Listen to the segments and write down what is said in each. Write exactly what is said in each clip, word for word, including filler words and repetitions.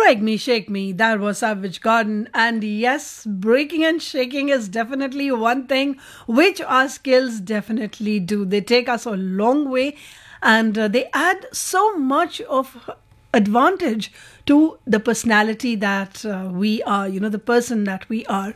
Break Me, Shake Me. That was Savage Garden. And yes, breaking and shaking is definitely one thing which our skills definitely do. They take us a long way and uh, they add so much of advantage to the personality that uh, we are, you know, the person that we are.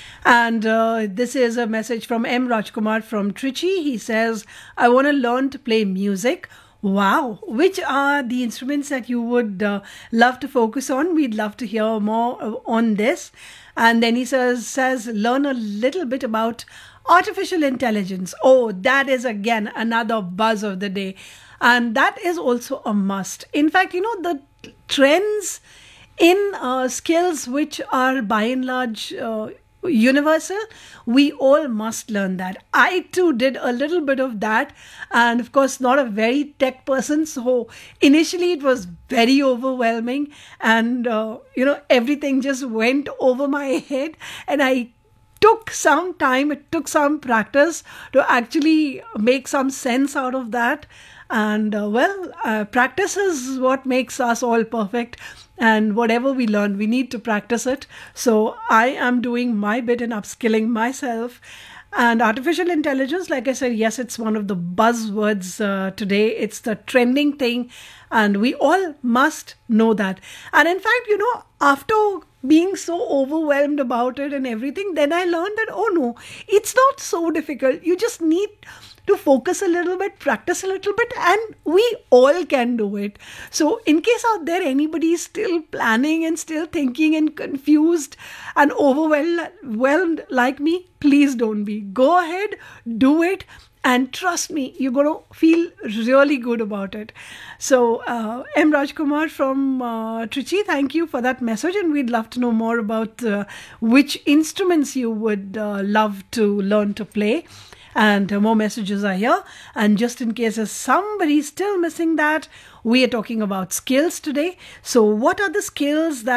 And uh, this is a message from M. Rajkumar from Trichy. He says, I want to learn to play music. Wow. Which are the instruments that you would uh, love to focus on? We'd love to hear more uh, on this. And then he says, says, learn a little bit about artificial intelligence. Oh, that is again another buzz of the day. And that is also a must. In fact, you know, the trends in uh, skills which are by and large uh, universal, we all must learn that. I too did a little bit of that, and of course not a very tech person, so initially it was very overwhelming, and uh, you know, everything just went over my head, and I took some time, it took some practice to actually make some sense out of that. And uh, well, uh, practice is what makes us all perfect. And whatever we learn, we need to practice it. So I am doing my bit in upskilling myself. And artificial intelligence, like I said, yes, it's one of the buzzwords uh, today. It's the trending thing. And we all must know that. And in fact, you know, after being so overwhelmed about it and everything, then I learned that, oh no, it's not so difficult. You just need to focus a little bit, practice a little bit, and we all can do it. So in case out there anybody is still planning and still thinking and confused and overwhelmed like me, please don't be. Go ahead, do it, and trust me, you're going to feel really good about it. So uh, M. Rajkumar from uh, Trichy, thank you for that message, and we'd love to know more about uh, which instruments you would uh, love to learn to play. And uh, more messages are here. And just in case there's somebody still missing that, we are talking about skills today. So what are the skills that